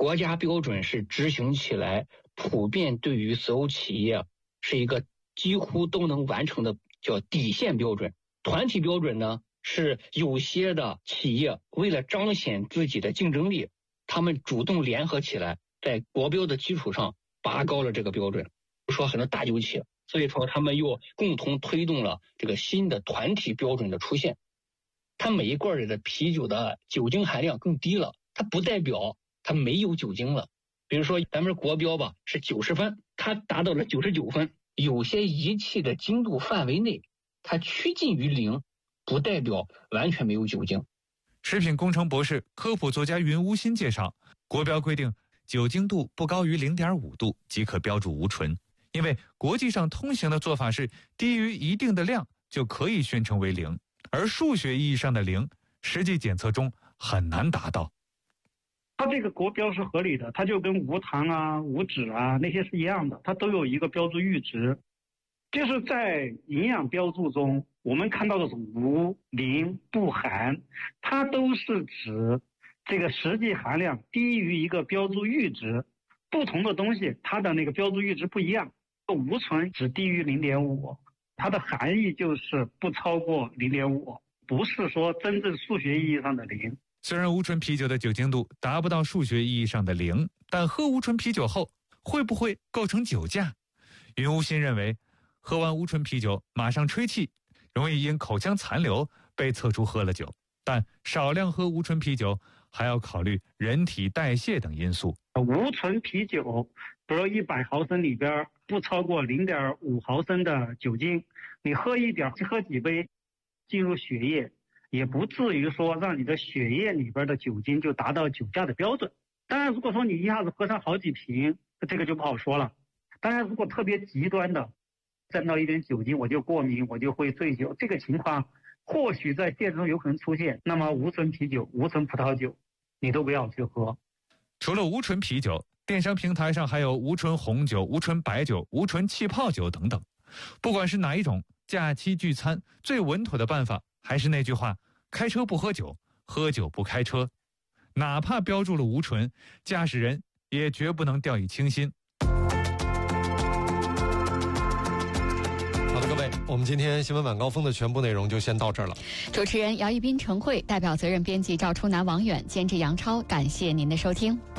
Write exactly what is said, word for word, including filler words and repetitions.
国家标准是执行起来普遍对于所有企业是一个几乎都能完成的叫底线标准。团体标准呢，是有些的企业为了彰显自己的竞争力，他们主动联合起来，在国标的基础上拔高了这个标准。说很多大酒企，所以说他们又共同推动了这个新的团体标准的出现。它每一罐里的啤酒的酒精含量更低了，它不代表它没有酒精了。比如说咱们国标吧是九十分，它达到了九十九分。有些仪器的精度范围内，它趋近于零，不代表完全没有酒精。 食品工程博士、科普作家云无心介绍，国标规定酒精度不高于 零点五 度即可标注无醇，因为国际上通行的做法是低于一定的量就可以宣称为零，而数学意义上的零，实际检测中很难达到。 它这个国标是合理的，它就跟无糖啊、无脂啊那些是一样的，它都有一个标注阈值。就是在营养标注中，我们看到的是无、零、不含，它都是指这个实际含量低于一个标注阈值。不同的东西它的那个标注阈值不一样，无醇只低于 零点五， 它的含义就是不超过 零点五， 不是说真正数学意义上的零。 虽然无醇啤酒的酒精度达不到数学意义上的零，但喝无醇啤酒后会不会构成酒驾？云无心认为，喝完无醇啤酒马上吹气，容易因口腔残留被测出喝了酒，但少量喝无醇啤酒还要考虑人体代谢等因素。 无醇啤酒比如一百毫升里边不超过 零点五 毫升的酒精，你喝一点喝几杯进入血液，也不至于说让你的血液里边的酒精就达到酒驾的标准。当然如果说你一下子喝上好几瓶，这个就不好说了。当然如果特别极端的沾到一点酒精我就过敏，我就会醉酒，这个情况或许在现实中有可能出现，那么无醇啤酒、无醇葡萄酒你都不要去喝。 除了无醇啤酒，电商平台上还有无醇红酒、无醇白酒、无醇气泡酒等等。不管是哪一种，假期聚餐最稳妥的办法还是那句话，开车不喝酒，喝酒不开车。哪怕标注了无醇，驾驶人也绝不能掉以轻心。 好的，各位，我们今天新闻晚高峰的全部内容就先到这儿了。 主持人姚一斌、陈慧，代表责任编辑赵初南、王远，监制杨超，感谢您的收听。